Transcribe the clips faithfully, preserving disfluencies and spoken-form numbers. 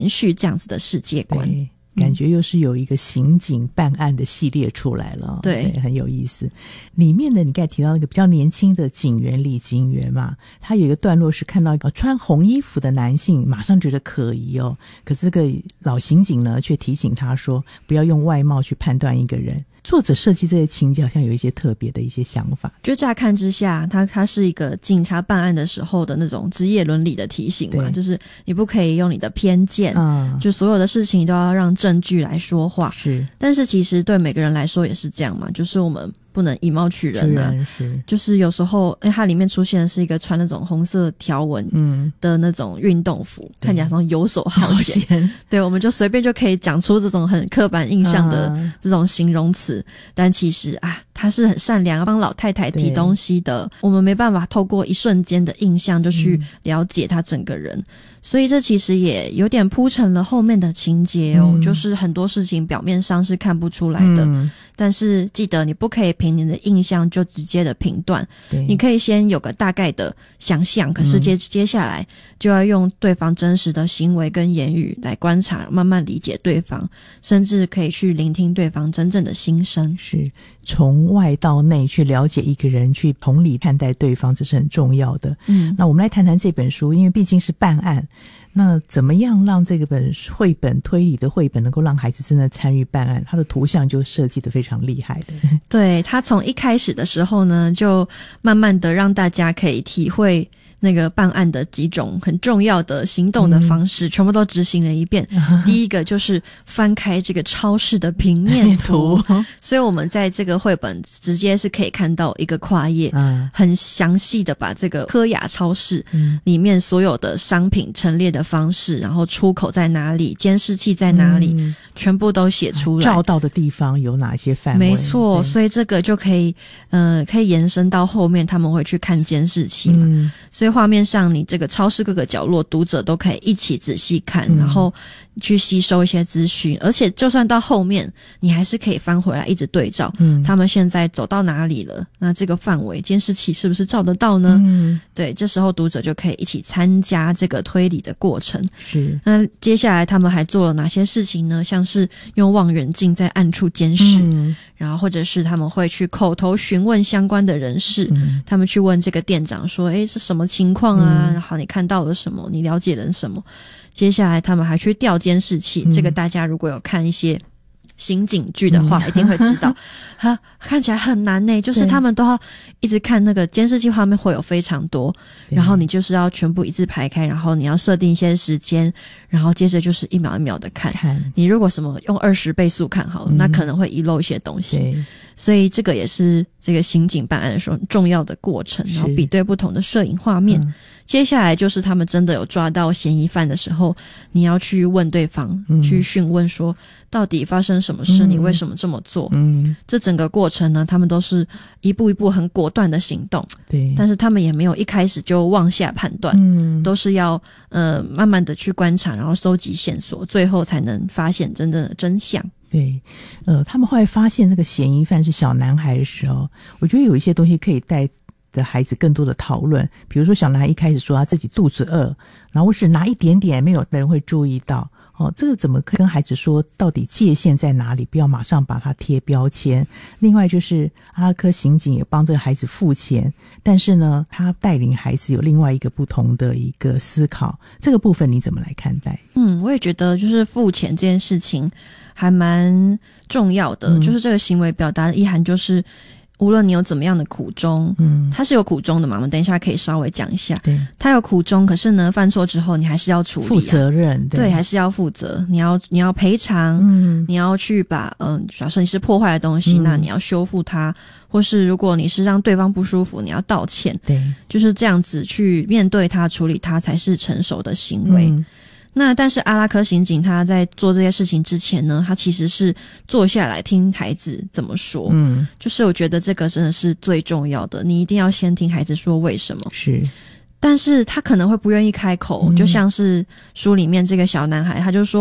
延续这样子的世界观。 感觉又是有一个刑警办案的系列出来了，对，对，很有意思。里面呢，你刚才提到那个比较年轻的警员李警员嘛，他有一个段落是看到一个穿红衣服的男性，马上觉得可疑哦。可是这个老刑警呢，却提醒他说，不要用外貌去判断一个人。作者设计这些情节好像有一些特别的一些想法， 就乍看之下他他是一个警察办案的时候的那种职业伦理的提醒嘛，就是你不可以用你的偏见，嗯，就所有的事情都要让证据来说话，是。但是其实对每个人来说也是这样嘛，就是我们不能以貌取人啊，是，就是有时候因为它里面出现的是一个穿那种红色条纹的那种运动服，嗯，看起来像游手好闲，对，我们就随便就可以讲出这种很刻板印象的这种形容词，嗯，但其实啊他是很善良，帮老太太提东西的，我们没办法透过一瞬间的印象就去了解他整个人，嗯，所以这其实也有点铺陈了后面的情节哦，嗯，就是很多事情表面上是看不出来的，嗯，但是记得你不可以凭你的印象就直接的评断，你可以先有个大概的想象，可是接、嗯、接下来就要用对方真实的行为跟言语来观察，慢慢理解对方，甚至可以去聆听对方真正的心声， 是从外到内去了解一个人，去同理看待对方，这是很重要的。嗯，那我们来谈谈这本书，因为毕竟是办案，那怎么样让这个本绘本推理的绘本能够让孩子真的参与办案？它的图像就设计得非常厉害的。 对，它从一开始的时候呢，就慢慢的让大家可以体会那个办案的几种很重要的行动的方式，嗯，全部都执行了一遍。第一个就是翻开这个超市的平面图，所以我们在这个绘本直接是可以看到一个跨页，嗯，很详细的把这个科雅超市里面所有的商品陈列的方式，然后出口在哪里，监视器在哪里，嗯，全部都写出来， 照到的地方有哪些范围。 没错，所以这个就可以呃，可以延伸到后面他们会去看监视器嘛，嗯，所以画面上你这个超市各个角落读者都可以一起仔细看，嗯，然后去吸收一些资讯，而且就算到后面你还是可以翻回来一直对照，嗯，他们现在走到哪里了，那这个范围监视器是不是照得到呢，嗯，对，这时候读者就可以一起参加这个推理的过程。是，那接下来他们还做了哪些事情呢？像是用望远镜在暗处监视，嗯，然后或者是他们会去口头询问相关的人士，嗯，他们去问这个店长说，诶，是什么情况啊，嗯，然后你看到了什么，你了解了什么。接下来他们还去调监视器，嗯，这个大家如果有看一些刑警剧的话，嗯，一定会知道哈，看起来很难呢，就是他们都要一直看那个监视器画面会有非常多，然后你就是要全部一字排开，然后你要设定一些时间，然后接着就是一秒一秒的看，看你如果什么用二十倍速看好了，嗯，那可能会遗漏一些东西，所以这个也是这个刑警办案的时候很重要的过程，然后比对不同的摄影画面，嗯，接下来就是他们真的有抓到嫌疑犯的时候，你要去问对方，嗯，去询问说到底发生什么事，嗯，你为什么这么做，嗯，这整个过程呢，他们都是一步一步很果断的行动，对，但是他们也没有一开始就妄下判断，嗯，都是要呃慢慢的去观察，然后收集线索，最后才能发现真正的真相。 对，呃，他们后来发现这个嫌疑犯是小男孩的时候，我觉得有一些东西可以带的孩子更多的讨论，比如说小男孩一开始说他自己肚子饿，然后我只拿一点点，没有人会注意到，哦，这个怎么跟孩子说到底界限在哪里，不要马上把它贴标签。另外就是阿拉科刑警也帮这个孩子付钱，但是呢他带领孩子有另外一个不同的一个思考，这个部分你怎么来看待？ 嗯，我也觉得就是付钱这件事情还蛮重要的，嗯，就是这个行为表达的意涵就是无论你有怎么样的苦衷，嗯，他是有苦衷的嘛，我们等一下可以稍微讲一下，对，他有苦衷，可是呢犯错之后你还是要处理，啊， 负责任， 对， 对，还是要负责，你要你要赔偿，嗯，你要去把嗯，假设你是破坏的东西，嗯，那你要修复它，或是如果你是让对方不舒服，你要道歉，对，就是这样子去面对它，处理它才是成熟的行为，嗯，那但是阿拉科刑警他在做这些事情之前呢，他其实是坐下来听孩子怎么说，嗯，就是我觉得这个真的是最重要的，你一定要先听孩子说为什么，是，但是他可能会不愿意开口，嗯，就像是书里面这个小男孩他就说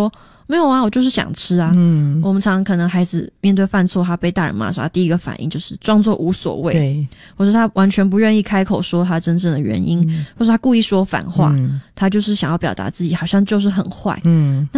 没有啊，我就是想吃啊。嗯，我们常常可能孩子面对犯错，他被大人骂的时候，他第一个反应就是装作无所谓，对，或者他完全不愿意开口说他真正的原因，嗯、或者他故意说反话，嗯、他就是想要表达自己好像就是很坏。嗯，那